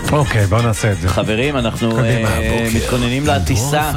אוקיי, בואו נעשה את זה. חברים, אנחנו מתכוננים לטיסה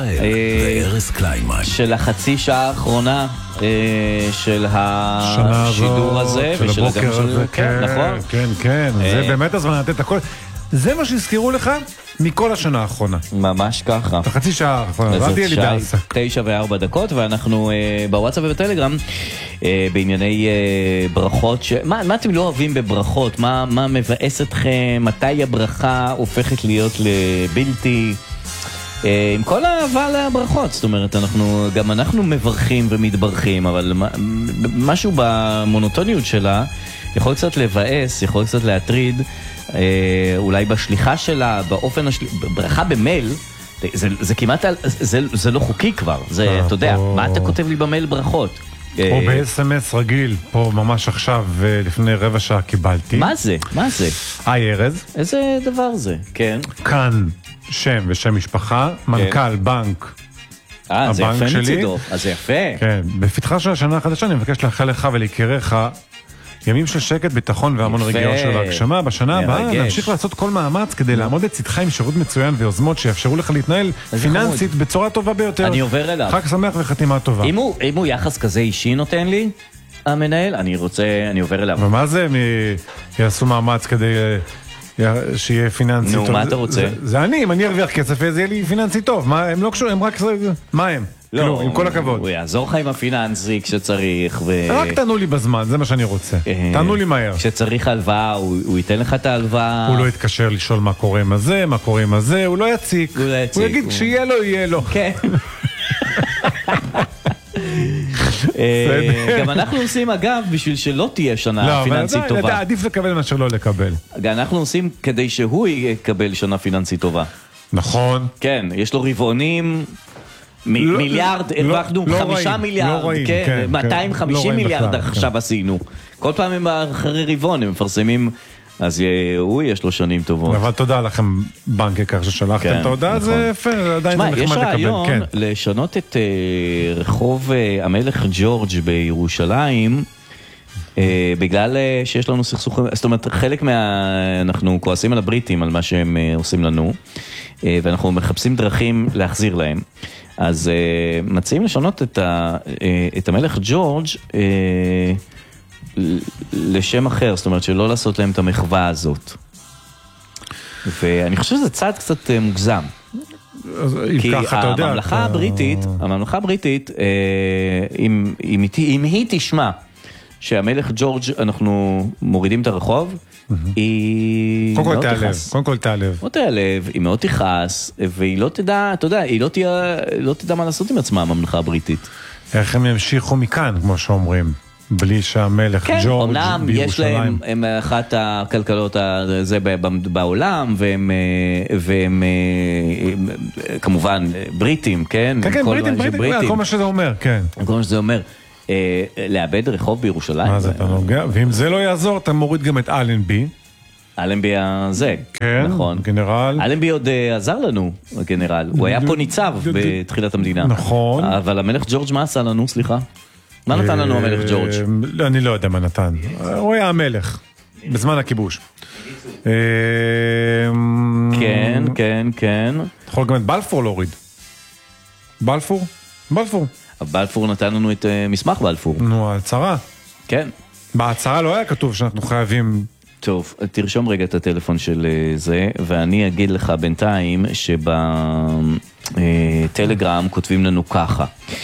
של החצי שעה האחרונה של השידור הזה, של הבוקר הזה, כן, נכון? כן, כן, זה באמת הזמן לתת הכל. זה מה שהזכירו לך מכל השנה האחרונה. ממש ככה. החצי שעה האחרונה, לא תהיה לי בעסק. 9:04, ואנחנו בוואטסאפ ובטלגרם בענייני ברכות. מה אתם לא אוהבים בברכות? מה מבאס אתכם? מתי הברכה הופכת להיות לבלתי? עם כל האהבה לברכות, זאת אומרת, גם אנחנו מברכים ומתברכים, אבל משהו במונוטוניות שלה יכול קצת לבאס, יכול קצת להטריד, אולי בשליחה שלה, באופן ברכה במייל, זה כמעט, זה לא חוקי כבר, זה, אתה יודע, מה אתה כותב לי במייל ברכות? או ב-SMS רגיל, פה ממש עכשיו, לפני רבע שעה קיבלתי. מה זה? מה זה? היי ארז. איזה דבר זה? כן. כאן שם ושם משפחה, מנכ"ל בנק. זה יפה מצידו, אז זה יפה. כן, בפתחה של השנה החדשה אני מבקש לאחל לך וליקיריך ימים של שקט, ביטחון והמון רגיעות של ההגשמה. בשנה הבאה נמשיך לעשות כל מאמץ כדי לעמוד לצדך עם שירות מצוין ויוזמות שיאפשרו לך להתנהל פיננסית בצורה טובה ביותר. אני עובר אליו. חג שמח וחתימה טובה. אם הוא יחס כזה אישי נותן לי, המנהל, אני עובר אליו. ומה זה הם יעשו מאמץ כדי שיהיה פיננסי טוב? נו, מה אתה רוצה? זה אני, אם אני ארוויח כסף, זה יהיה לי פיננסי טוב. הם לא קשורים, הם רק... מה הם? לא, עם כל הכבוד. הוא יעזור לך עם הפיננסי כשצריך. רק תענו לי בזמן, זה מה שאני רוצה. תענו לי מהר. כשצריך הלוואה, הוא ייתן לך את ההלוואה. הוא לא יתקשר לשאול מה קורה עם הזה, מה קורה עם הזה, הוא לא יציק. הוא יגיד, כשיהיה לו, יהיה לו. כן. גם אנחנו עושים, אגב, בשביל שלא תהיה שנה פיננסית טובה. לא, עדיף לקבל מאשר לא לקבל. אנחנו עושים כדי שהוא יקבל שנה פיננסית טובה. נכון. כן, יש לו רבעונים... מיליארד, הרווחנו 5 מיליארד, 250 מיליארד עכשיו עשינו. כל פעם הם אחרי רבעון, הם מפרסמים, אז יש לו שנים טובות. אבל תודה לכם בנק יקר ששלחתם את ההודעה, זה יפה, עדיין זה נחמד לקבל. יש רעיון לשנות את רחוב המלך ג'ורג' בירושלים, בגלל שיש לנו סכסוכים, זאת אומרת, חלק אנחנו כועסים על הבריטים, על מה שהם עושים לנו, ואנחנו מחפשים דרכים להחזיר להם. אז מציעים לשנות את המלך ג'ורג' לשם אחר, זאת אומרת שלא לעשות להם את המחווה הזאת. ואני חושב שזה צעד קצת מוגזם. כי הממלכה הבריטית, אם היא תשמע שהמלך ג'ורג' אנחנו מורידים את הרחוב, היא קודם כל תעלב. לא תעלב, היא מאוד תכעס, והיא לא תדע, אתה יודע, היא לא תדע מה לעשות עם עצמה, הממלכה הבריטית. איך הם ימשיכו מכאן, כמו שאומרים, בלי שהמלך ג'ורג' בירושלים. כן, יש להם, הם אחת הכלכלות הזה בעולם, והם כמובן בריטים, כן? כן, בריטים, כל מה שזה אומר, כן. כל מה שזה אומר. לאבד רחוב בירושלים. מה זה, אתה נוגע? ואם זה לא יעזור, אתה מוריד גם את אלנבי. אלנבי הזה, כן, נכון. גנרל. אלנבי עוד עזר לנו, הגנרל. הוא היה פה ניצב בתחילת המדינה. נכון. אבל המלך ג'ורג' מה עשה לנו, סליחה? מה נתן לנו המלך ג'ורג'? אני לא יודע מה נתן. הוא היה המלך, בזמן הכיבוש. כן, כן, כן. יכול גם את בלפור להוריד. בלפור? בלפור נתן לנו את מסמך בלפור. נו, ההצהרה. כן. בהצהרה לא היה כתוב שאנחנו חייבים... טוב, תרשום רגע את הטלפון של זה, ואני אגיד לך בינתיים שבטלגרם כותבים לנו ככה.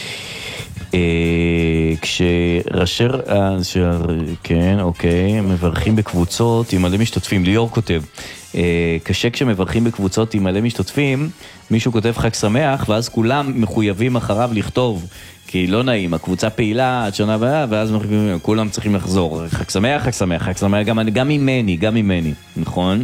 כשראשר, כן, אוקיי, מברכים בקבוצות עם מלא משתתפים, ליאור כותב, קשה כשמברכים בקבוצות עם מלא משתתפים, מישהו כותב חג שמח, ואז כולם מחויבים אחריו לכתוב, כי לא נעים, הקבוצה פעילה עד שנה הבאה, ואז כולם צריכים לחזור, חג שמח, חג שמח, חג שמח, גם ממני, נכון?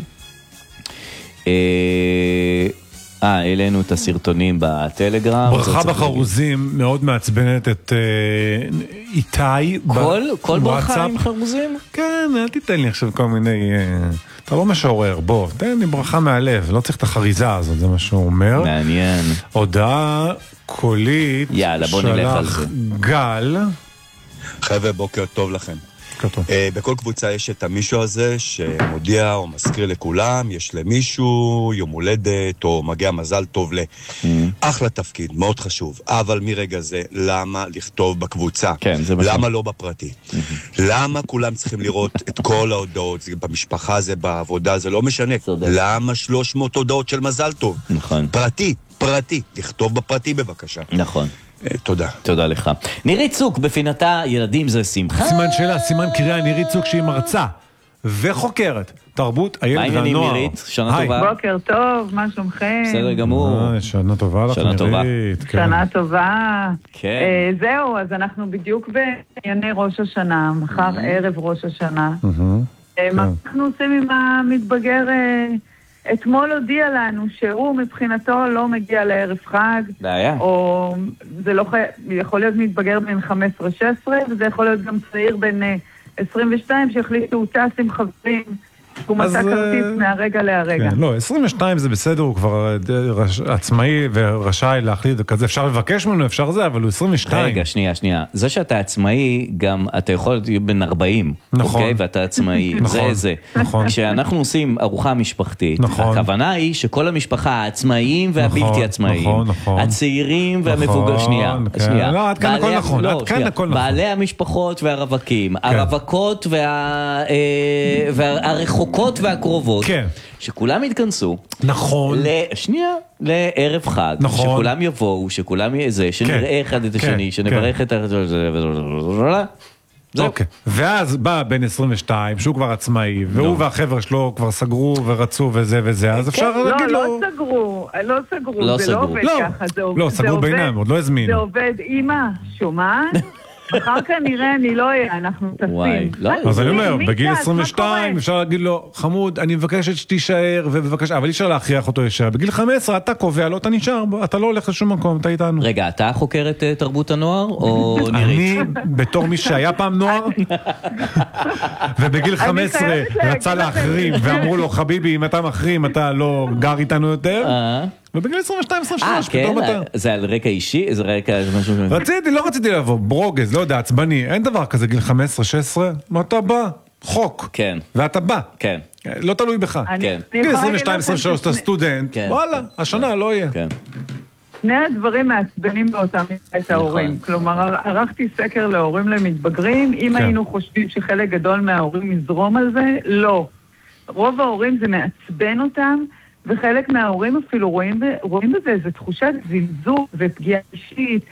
העלינו את הסרטונים בטלגרם. ברכה בחרוזים מאוד מעצבנת את איתי בוואטסאפ. כל ברכה עם חרוזים? כן, אל תיתן לי עכשיו כל מיני... אתה לא משעורר, בוא, תן לי ברכה מהלב, לא צריך את החריזה הזאת, זה מה שהוא אומר. מעניין. הודעה קולית יאללה, בוא נלך על זה. גל. חבר'ה, בוקר טוב לכם. בכל קבוצה יש את המישהו הזה שמודיע או מזכיר לכולם, יש למישהו יום הולדת או מגיע מזל טוב אחלה תפקיד, מאוד חשוב. אבל מרגע זה, למה לכתוב בקבוצה? למה לא בפרטי? למה כולם צריכים לראות את כל ההודעות? זה במשפחה, זה בעבודה, זה לא משנה. למה 300 הודעות של מזל טוב? נכון. פרטי. לכתוב בפרטי בבקשה. נכון. תודה. תודה לך. נירית צוק בפינתה ילדים זה שמחה. סימן שאלה, סימן קריאה, נירית צוק שהיא מרצה וחוקרת תרבות הילד והנוער. מה העניינים נירית? שנה טובה. בוקר טוב, מה שלומכם? בסדר גמור. שנה טובה לך נירית. שנה טובה. כן. זהו, אז אנחנו בדיוק בענייני ראש השנה, מחר ערב ראש השנה. מה אנחנו עושים עם המתבגר? אתמול הודיע לנו שהוא מבחינתו לא מגיע לערב חג. בעיה. או זה לא יכול להיות מתבגר בין 15-16, וזה יכול להיות גם צעיר בין 22 שהחליטו הוא טס עם חברים. הוא מצא כרטיס מהרגע להרגע. כן, לא, 22 זה בסדר, הוא כבר עצמאי ורשאי להחליט כזה, אפשר לבקש ממנו, אפשר זה, אבל הוא 22. רגע, שנייה. זה שאתה עצמאי, גם אתה יכול להיות בן 40, נכון. אוקיי? ואתה עצמאי, זה. נכון. כשאנחנו עושים ארוחה משפחתית, נכון. הכוונה היא שכל המשפחה, העצמאים והבלתי עצמאיים, נכון. הצעירים והמבוגר, שנייה. לא, עד כאן הכל נכון, עד כאן הכל נכון. בעלי המשפחות והרווקים, הרווקות והרחוקות והקרובות, כן. שכולם יתכנסו. נכון. לערב חג. נכון. שכולם יבואו, שכולם יזה, שנראה אחד את השני, שנברך את אוקיי. ואז בא בן 22, שהוא כבר עצמאי, והוא והחבר'ה שלו כבר סגרו ורצו וזה, אז אפשר להגיד לו... לא סגרו, זה לא עובד ככה. לא, סגרו בינם, עוד לא הזמינו. זה עובד, אמא, שומעת? אחר כנראה אני לא אהיה, אנחנו טסים. אז אני אומר, בגיל 22 אפשר להגיד לו, חמוד, אני מבקשת שתישאר, אבל אי אפשר להכריח אותו ישר. בגיל 15 אתה קובע, לא אתה נשאר, אתה לא הולך לשום מקום, אתה איתנו. רגע, אתה חוקר את תרבות הנוער או נירית? אני, בתור מי שהיה פעם נוער, ובגיל 15 רצה להחרים, ואמרו לו, חביבי, אם אתה מחרים, אתה לא גר איתנו יותר, ובגיל 22-23, פתאום אתה... זה על רקע אישי? זה רקע... לא רציתי לבוא, ברוגז, לא יודע, עצבני, אין דבר כזה, גיל 15-16, מה אתה בא? חוק. כן. ואתה בא. כן. לא תלוי בך. כן. גיל 22-23, אתה סטודנט, וואלה, השנה לא יהיה. כן. שני הדברים מעצבנים באותם את ההורים. כלומר, ערכתי סקר להורים למתבגרים, אם היינו חושבים שחלק גדול מההורים יזרום על זה, לא. רוב ההורים זה מעצבן אותם, וחלק מההורים אפילו רואים בזה איזו תחושת זלזול ופגיעה אישית,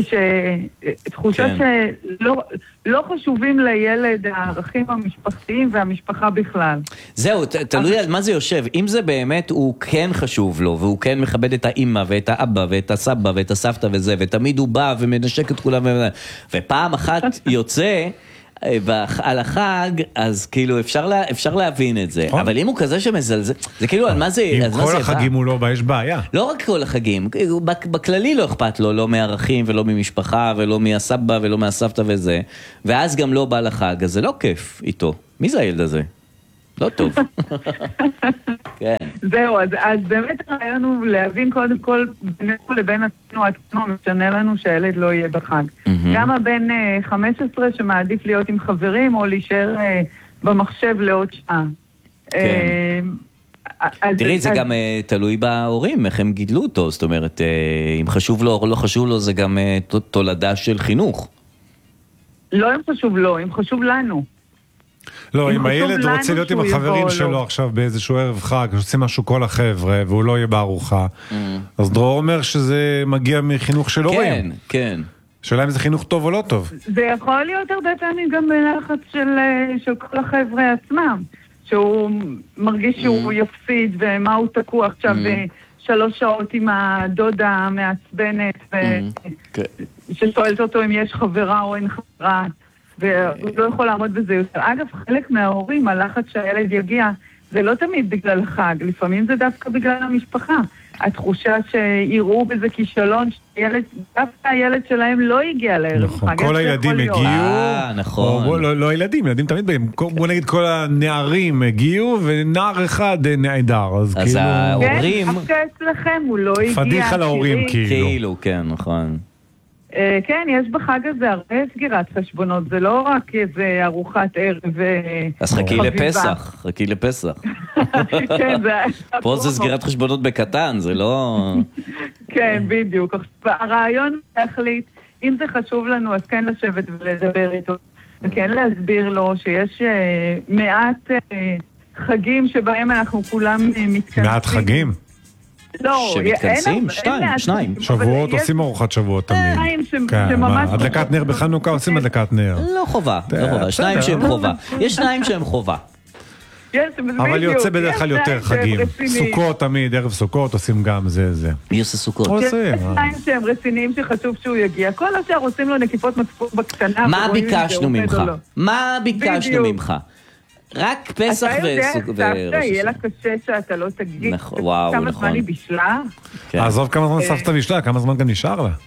ותחושה שלא חשובים לילד הערכים המשפחתיים והמשפחה בכלל. זהו, תלוי על מה זה יושב. אם זה באמת הוא כן חשוב לו, והוא כן מכבד את האמא ואת האבא ואת הסבא ואת הסבתא וזה, ותמיד הוא בא ומנשק את כולם, ופעם אחת יוצא על החג, אז כאילו אפשר להבין את זה. אבל אם הוא כזה שמזלזל, זה כאילו על מה זה... אם כל החגים הוא לא בא, יש בעיה. לא רק כל החגים, בכללי לא אכפת לו, לא מערכים ולא ממשפחה ולא מהסבא ולא מהסבתא וזה, ואז גם לא בא לחג, אז זה לא כיף איתו. מי זה הילד הזה? לא טוב. כן. זהו, אז באמת הרעיון הוא להבין קודם כל בינינו לבין עצמנו משנה לנו שהילד לא יהיה בחג. גם הבן 15 שמעדיף להיות עם חברים או להישאר במחשב לעוד שעה. תראי, זה גם תלוי בהורים, איך הם גידלו אותו, זאת אומרת, אם חשוב לו או לא חשוב לו, זה גם תולדה של חינוך. לא אם חשוב לו, אם חשוב לנו. לא, אם הילד רוצה להיות עם החברים שלו עכשיו באיזשהו ערב חג, שעושים משהו כל החבר'ה, והוא לא יהיה בארוחה, אז דרור אומר שזה מגיע מחינוך של הורים. כן, כן. שאלה אם זה חינוך טוב או לא טוב. זה יכול להיות הרבה פעמים גם בלחץ של כל החבר'ה עצמם, שהוא מרגיש שהוא יפסיד, ומה הוא תקוע עכשיו 3 שעות עם הדודה המעצבנת, ששואלת אותו אם יש חברה או אין חברה, והוא לא יכול לעמוד בזה יותר. אגב, חלק מההורים, הלחץ שהילד יגיע, זה לא תמיד בגלל החג, לפעמים זה דווקא בגלל המשפחה. התחושה שיראו בזה כישלון, דווקא הילד שלהם לא הגיע לערב חג. כל הילדים הגיעו, נכון. לא ילדים, ילדים תמיד באים, בוא נגיד כל הנערים הגיעו, ונער אחד נעדר, אז כאילו... ההורים... כן, דווקא אצלכם הוא לא הגיע. פדיחה להורים, כאילו, כן, נכון. כן, יש בחג הזה הרבה סגירת חשבונות, זה לא רק איזה ארוחת ערב וחביבה. אז חכי לפסח. כן, פה זה סגירת חשבונות בקטן, זה לא... כן, בדיוק. הרעיון להחליט, אם זה חשוב לנו, אז כן לשבת ולדבר איתו, וכן להסביר לו שיש מעט חגים שבהם אנחנו כולם מתכנסים. מעט חגים? לא, שמתכנסים? שניים. שבועות עושים ארוחת שבועות תמיד. הדלקת נר בחנוכה עושים הדלקת נר. לא חובה, שניים שהם חובה. יש שניים שהם חובה. אבל יוצא בדרך כלל יותר חגים. סוכות תמיד, ערב סוכות עושים גם זה. מי עושה סוכות? יש שניים שהם רציניים שחשוב שהוא יגיע. כל השאר עושים לו נקיפות מצפון בקטנה. מה ביקשנו ממך? מה ביקשנו ממך? רק פסח וסוכות. אתה יודע, יהיה לה קשה שאתה לא תגיד כמה זמן היא בישלה. עזוב כמה זמן סבתא בישלה, כמה זמן גם נשאר לה.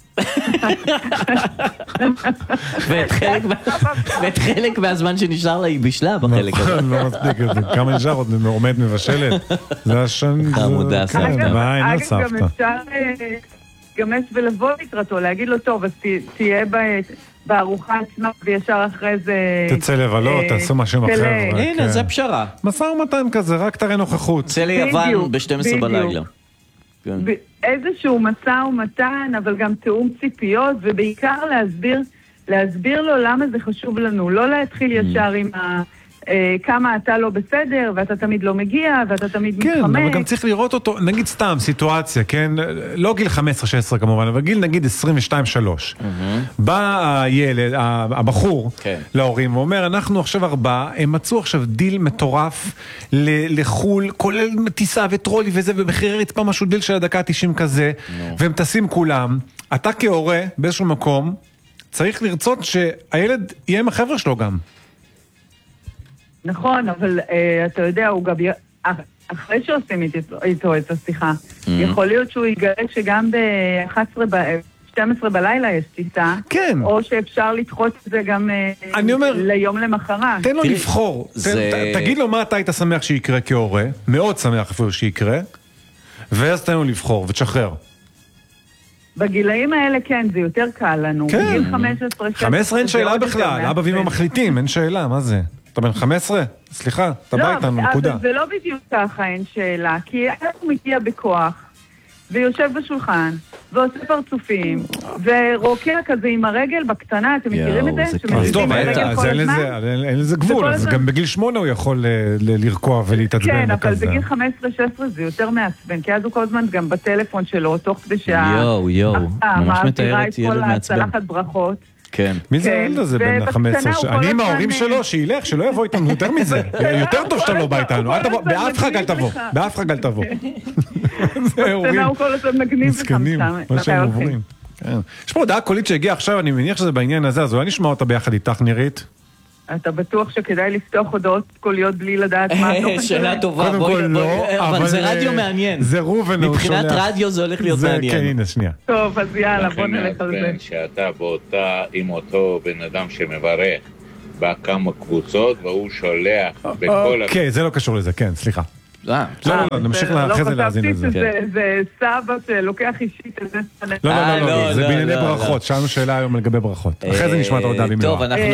ואת חלק מהזמן שנשאר לה היא בישלה בחלק הזה. לא מספיק, כמה נשאר עוד עומד מבשלת. זה השן... חמודה סבתא. אגב, גם אפשר גמש ולבוא לקראתו, להגיד לו טוב, אז תהיה בארוחה עצמה וישר אחרי זה... תצא לבלות, תעשו משהו אחר. הנה, זה פשרה. משא ומתן כזה, רק תראה נוכחות. צא ליוון ב-12 בלילה. איזשהו משא ומתן, אבל גם תאום ציפיות, ובעיקר להסביר לו למה זה חשוב לנו. לא להתחיל ישר עם כמה אתה לא בסדר, ואתה תמיד לא מגיע, ואתה תמיד מתחמק. כן, אבל גם צריך לראות אותו, נגיד סתם סיטואציה, כן? לא גיל 15-16 כמובן, אבל גיל נגיד 22-3. בא הילד, הבחור, להורים, ואומר, אנחנו עכשיו 4, הם מצאו עכשיו דיל מטורף לחול, כולל טיסה וטרולי וזה, ובמחירי רצפה משהו דיל של הדקה 90 כזה, והם טסים כולם. אתה כהורה, באיזשהו מקום, צריך לרצות שהילד יהיה עם החבר'ה שלו גם. נכון, אבל אתה יודע, הוא גם, אחרי שעושים איתו את השיחה, יכול להיות שהוא יגלה שגם ב-12 בלילה יש טיסה, או שאפשר לדחות את זה גם ליום למחרת. תן לו לבחור, תגיד לו מה אתה היית שמח שיקרה כהורה, מאוד שמח אפילו שיקרה, ואז תן לו לבחור ותשחרר. בגילאים האלה כן, זה יותר קל לנו. בגיל 15 אין שאלה בכלל, אבא ואמא מחליטים, אין שאלה, מה זה? אתה בן 15? סליחה, אתה בא איתנו, נקודה. לא, אבל זה לא בדיוק ככה, אין שאלה, כי הוא מגיע בכוח, ויושב בשולחן, ועושה פרצופים, ורוקע כזה עם הרגל בקטנה, אתם מכירים את זה? אז טוב, אין לזה גבול, אז גם בגיל 8 הוא יכול לרקוע ולהתעצבן. כן, אבל בגיל 15-16 זה יותר מעצבן, כי אז הוא כל הזמן גם בטלפון שלו, תוך כדי ממש מתארת ילד מעצבן. הצלחת ברכות. כן. מי זה הילד הזה בין ה-15? אני עם ההורים שלו, שילך, שלא יבוא איתנו יותר מזה. יותר טוב שאתה לא בא איתנו. באף חג אל תבוא. באף חג אל תבוא. זה הורים. הוא כל הזמן מגניב מסכנים, מה שהם עוברים. יש פה הודעה קולית שהגיעה עכשיו, אני מניח שזה בעניין הזה, אז אולי נשמע אותה ביחד איתך, נירית? אתה בטוח שכדאי לפתוח הודעות קוליות בלי לדעת מה התוכן? שאלה טובה, אבל זה רדיו מעניין. זה רובן. מבחינת רדיו זה הולך להיות מעניין. כן, הנה, שנייה. טוב, אז יאללה, בוא נלך על זה. שאתה עם אותו בן אדם שמברך בכמה קבוצות, והוא שולח בכל... אוקיי, זה לא קשור לזה, כן, סליחה. לא, נמשיך אחרי זה להאזין לזה. לא חשבתי שזה סבא שלוקח אישית את זה. לא, זה בענייני ברכות. שאלנו שאלה היום לגבי ברכות. אחרי זה נשמע את ההודעה במלואה. טוב, אנחנו...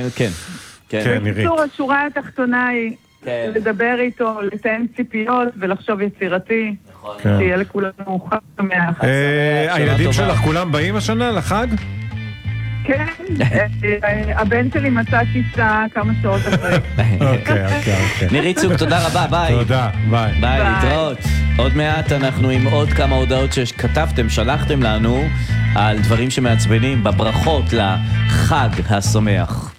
כן. בקיצור, השורה התחתונה היא לדבר איתו, לתאם ציפיות ולחשוב יצירתי. שיהיה לכולנו חג שמח. הילדים שלך כולם באים השנה לחג? כן, הבן שלי מצא טיסה כמה שעות אחרי. אוקיי. נירית צוק, תודה רבה, ביי. תודה, ביי. ביי, להתראות. עוד מעט אנחנו עם עוד כמה הודעות שכתבתם, שלחתם לנו על דברים שמעצבנים בברכות לחג השמח.